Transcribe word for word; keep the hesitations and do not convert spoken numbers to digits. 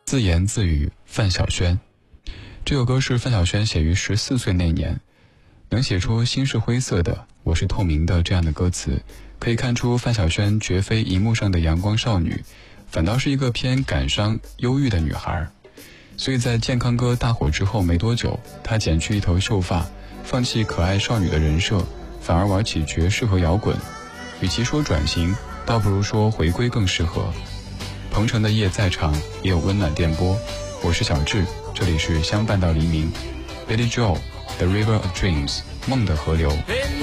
自言自语范晓萱。这首歌是范晓萱写于十四岁那年，能写出心是灰色的，我是透明的这样的歌词，可以看出范晓萱绝非荧幕上的阳光少女，反倒是一个偏感伤忧郁的女孩。所以在健康歌大火之后没多久，她剪去一头秀发，放弃可爱少女的人设，反而玩起爵士和摇滚。与其说转型，倒不如说回归更适合。鹏程的夜再长，也有温暖电波。我是小智，这里是相伴到黎明。Billy Joel The River of Dreams 梦的河流。